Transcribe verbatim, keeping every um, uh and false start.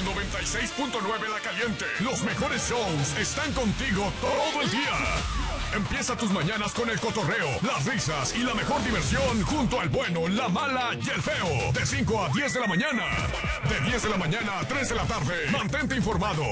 el noventa y seis punto nueve La Caliente. Los mejores shows están contigo todo el día. Empieza tus mañanas con el cotorreo, las risas y la mejor diversión junto al bueno, la mala y el feo. De cinco a diez de la mañana. De diez de la mañana a tres de la tarde. Mantente informado